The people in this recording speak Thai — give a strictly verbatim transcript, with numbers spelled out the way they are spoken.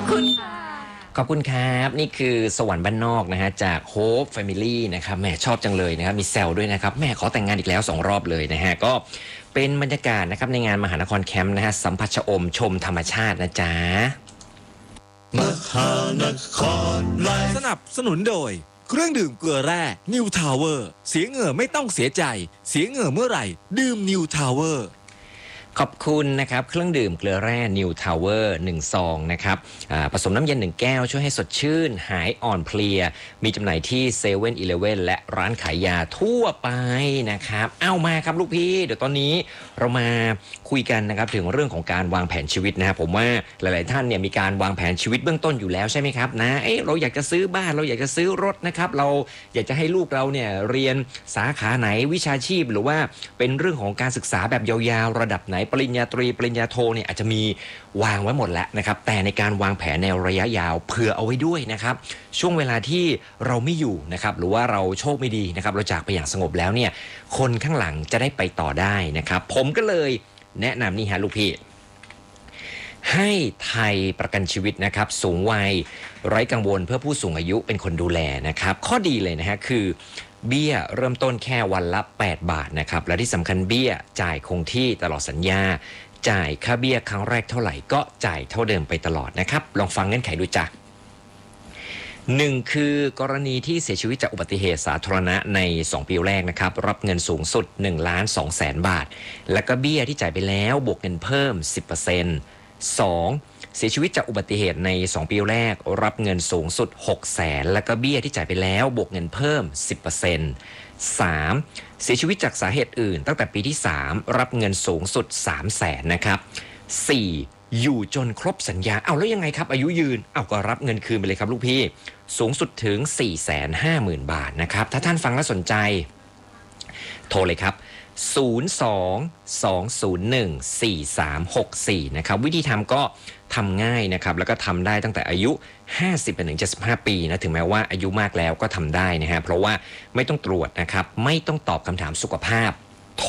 คุณค่ะขอบคุณครับนี่คือสวรรค์บ้านนอกนะฮะจาก Hope Family นะครับแหมชอบจังเลยนะครับมีแซวด้วยนะครับแม่ขอแต่งงานอีกแล้วสองรอบเลยนะฮะก็เป็นบรรยากาศนะครับในงานมหานครแคมป์นะฮะสัมผัสชมชมธรรมชาตินะจ๊ะมหานครไลฟ์สนับสนุนโดยเครื่องดื่มเกลือแร่ New Tower เสียเหงื่อไม่ต้องเสียใจเสียเหงื่อเมื่อไหร่ดื่ม New Tower ขอบคุณนะครับเครื่องดื่มเกลือแร่ New Tower หนึ่งซองนะครับผสมน้ำเย็นหนึ่งแก้วช่วยให้สดชื่นหายอ่อนเพลียมีจำหน่ายที่เซเว่นอีเลฟเว่นและร้านขายยาทั่วไปนะครับเอามาครับลูกพี่เดี๋ยวตอนนี้เรามาคุยกันนะครับถึงเรื่องของการวางแผนชีวิตนะครับผมว่าหลายๆท่านเนี่ยมีการวางแผนชีวิตเบื้องต้นอยู่แล้วใช่ไหมครับนะเอ้เราอยากจะซื้อบ้านเราอยากจะซื้อรถนะครับเราอยากจะให้ลูกเราเนี่ยเรียนสาขาไหนวิชาชีพหรือว่าเป็นเรื่องของการศึกษาแบบยาวๆระดับไหนปริญญาตรีปริญญาโทเนี่ยอาจจะมีวางไว้หมดแล้วนะครับแต่ในการวางแผนในระยะยาวเผื่อเอาไว้ด้วยนะครับช่วงเวลาที่เราไม่อยู่นะครับหรือว่าเราโชคไม่ดีนะครับเราจากไปอย่างสงบแล้วเนี่ยคนข้างหลังจะได้ไปต่อได้นะครับผมก็เลยแนะนำนี่ฮะลูกพี่ให้ไทยประกันชีวิตนะครับสูงวัยไร้กังวลเพื่อผู้สูงอายุเป็นคนดูแลนะครับข้อดีเลยนะฮะคือเบี้ยเริ่มต้นแค่วันละแปดบาทนะครับและที่สำคัญเบี้ยจ่ายคงที่ตลอดสัญญาจ่ายค่าเบี้ยครั้งแรกเท่าไหร่ก็จ่ายเท่าเดิมไปตลอดนะครับลองฟังเงื่อนไขดูจ้ะหนึ่งคือกรณีที่เสียชีวิตจากอุบัติเหตุสาธารณะในสองปีแรกนะครับรับเงินสูงสุดหนึ่งล้านสองแสนบาทแล้วก็เบี้ยที่จ่ายไปแล้วบวกเงินเพิ่ม สิบเปอร์เซ็นต์ สองเสียชีวิตจากอุบัติเหตุในสองปีแรกรับเงินสูงสุดหกแสนแล้วก็เบี้ยที่จ่ายไปแล้วบวกเงินเพิ่ม สิบเปอร์เซ็นต์ สามเสียชีวิตจากสาเหตุอื่นตั้งแต่ปีที่สามรับเงินสูงสุดสามแสนนะครับสี่อยู่จนครบสัญญาเอาแล้วยังไงครับอายุยืนเอาก็รับเงินคืนไปเลยครับลูกพี่สูงสุดถึง สี่แสนห้าหมื่น บาทนะครับถ้าท่านฟังแล้วสนใจโทรเลยครับศูนย์ สอง สอง ศูนย์ หนึ่ง สี่ สาม หก สี่นะครับวิธีทำก็ทำง่ายนะครับแล้วก็ทำได้ตั้งแต่อายุห้าสิบถึงเจ็ดสิบห้าปีนะถึงแม้ว่าอายุมากแล้วก็ทำได้นะฮะเพราะว่าไม่ต้องตรวจนะครับไม่ต้องตอบคำถามสุขภาพ